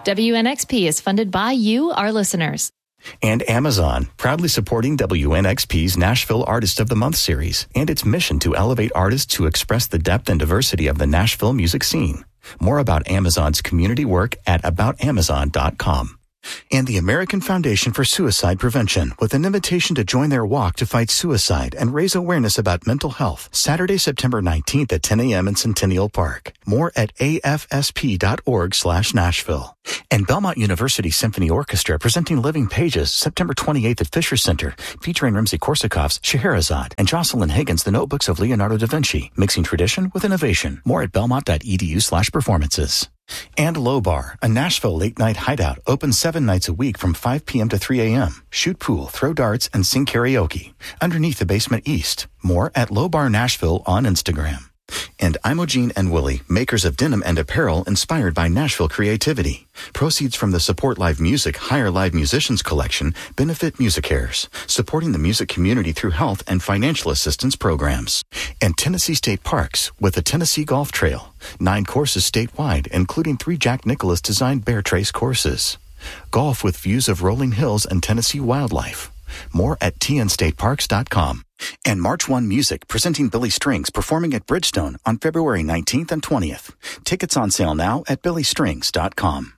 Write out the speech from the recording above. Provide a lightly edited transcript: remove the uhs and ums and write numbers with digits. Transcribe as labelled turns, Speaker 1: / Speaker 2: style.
Speaker 1: WNXP is funded by you, our listeners.
Speaker 2: And Amazon, proudly supporting WNXP's Nashville Artist of the Month series and its mission to elevate artists to express the depth and diversity of the Nashville music scene. More about Amazon's community work at aboutamazon.com. And the American Foundation for Suicide Prevention, with an invitation to join their walk to fight suicide and raise awareness about mental health, Saturday, September 19th at 10 a.m. in Centennial Park. More at afsp.org/Nashville. And Belmont University Symphony Orchestra presenting Living Pages, September 28th at Fisher Center, featuring Rimsky-Korsakov's Scheherazade and Jocelyn Higgins' The Notebooks of Leonardo da Vinci, mixing tradition with innovation. More at belmont.edu/performances. And Low Bar, a Nashville late-night hideout, open 7 nights a week from 5 p.m. to 3 a.m. Shoot pool, throw darts, and sing karaoke. Underneath the basement east. More at Low Bar Nashville on Instagram. And Imogene and Willie, makers of denim and apparel inspired by Nashville creativity. Proceeds from the Support Live Music Hire Live Musicians collection benefit MusiCares, supporting the music community through health and financial assistance programs. And Tennessee State Parks with the Tennessee Golf Trail, 9 courses statewide, including 3 Jack Nicklaus designed Bear Trace courses. Golf with views of rolling hills and Tennessee wildlife. More at tnstateparks.com. And March 1 Music, presenting Billy Strings, performing at Bridgestone on February 19th and 20th. Tickets on sale now at billystrings.com.